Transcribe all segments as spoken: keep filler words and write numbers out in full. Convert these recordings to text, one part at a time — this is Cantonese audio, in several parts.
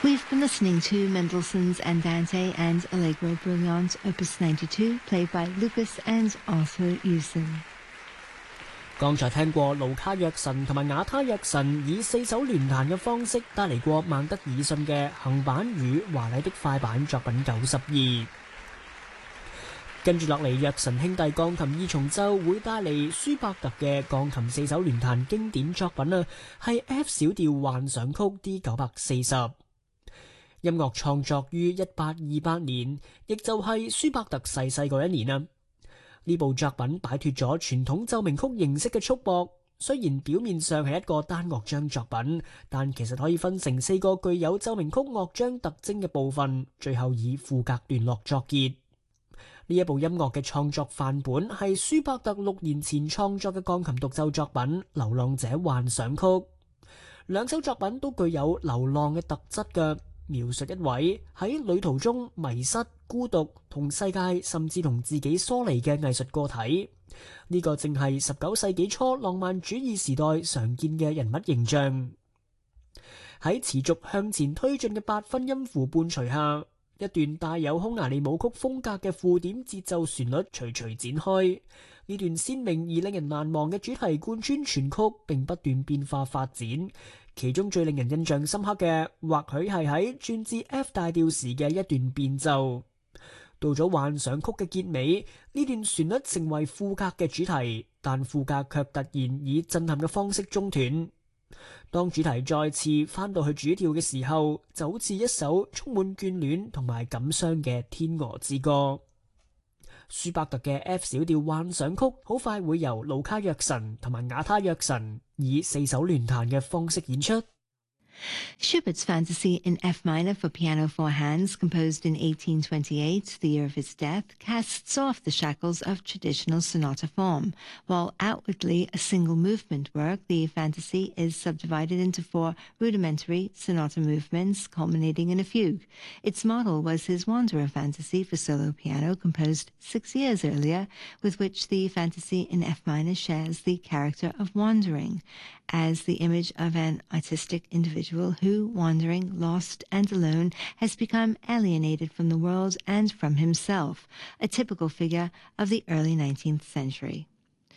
We've been listening to Mendelssohn's Andante and Allegro Brillante, Opus ninety-two, played by Lucas and Arthur Hewson。 剛才聽過盧卡約神同埋瓦他約神以四手聯彈嘅方式帶嚟過孟德爾遜嘅行板與華麗的快板作品九十二。跟住落嚟，約神兄弟鋼琴二重奏會帶嚟舒伯特嘅鋼琴四手聯彈經典作品啊，係 F 小調幻想曲 D 九百四十。音樂創作於一八二八年，亦就係舒伯特逝世嗰一年啊。呢部作品擺脫咗傳統奏鳴曲形式嘅束縛，雖然表面上係一個單樂章作品，但其實可以分成四個具有奏鳴曲樂章特徵嘅部分，最後以賦格段落作結。呢一部音樂嘅創作範本係舒伯特六年前創作嘅鋼琴獨奏作品《流浪者幻想曲》。兩首作品都具有流浪嘅特質嘅，描述一位喺旅途中迷失、孤獨、同世界甚至同自己疏離嘅藝術個體。呢、這個正係十九世紀初浪漫主義時代常見嘅人物形象。喺持續向前推進嘅八分音符伴隨下，一段帶有匈牙利舞曲風格嘅附點節奏旋律徐徐展開。呢段鮮明而令人難忘嘅主題貫穿全曲，並不斷變化發展。其中最令人印象深刻嘅，或許係喺轉至 F 大調時嘅一段變奏。到咗幻想曲嘅結尾，呢段旋律成為賦格嘅主題，但賦格卻突然以震撼嘅方式中斷。當主題再次翻到去主調嘅時候，就好似一首充滿眷戀同埋感傷嘅天鵝之歌。舒伯特嘅 F 小調幻想曲好快會由盧卡約神同埋瓦他約神以四手聯彈嘅方式演出。 Schubert's Fantasy in F minor for piano four hands, composed in eighteen twenty-eight, the year of his death, casts off the shackles of traditional sonata form. While outwardly a single movement work, the Fantasy is subdivided into four rudimentary sonata movements, culminating in a fugue. Its model was his Wanderer Fantasy for solo piano, composed six years earlier, with which the Fantasy in F minor shares the character of wandering, as the image of an artistic individual who, wandering, lost and alone, has become alienated from the world and from himself, a typical figure of the early nineteenth century.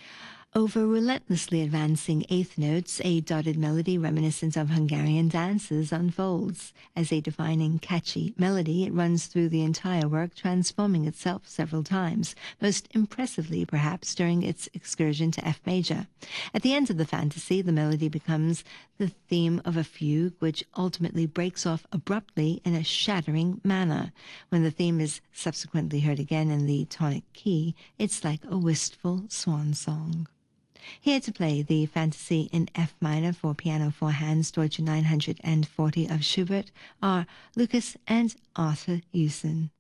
Over relentlessly advancing eighth notes, a dotted melody reminiscent of Hungarian dances unfolds. As a defining, catchy melody, it runs through the entire work, transforming itself several times, most impressively perhaps during its excursion to F major. At the end of the Fantasy, the melody becomes the theme of a fugue, which ultimately breaks off abruptly in a shattering manner. When the theme is subsequently heard again in the tonic key, it's like a wistful swan song. Here to play the Fantasy in F minor for piano four hands, Deutsche nine hundred forty of Schubert, are Lucas and Arthur Hewson.